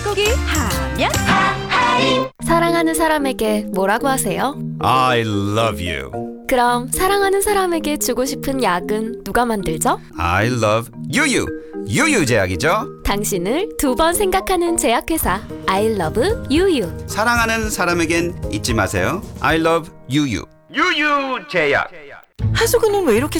닭고기 하면 사랑하는 사람에게 뭐라고 하세요? I love you. 그럼 사랑하는 사람에게 주고 싶은 약은 누가 만들죠? I love 유유. 유유 제약이죠. 당신을 두 번 생각하는 제약회사 I love 유유. 사랑하는 사람에겐 잊지 마세요. I love 유유. 유유 제약. 하수구는 왜 이렇게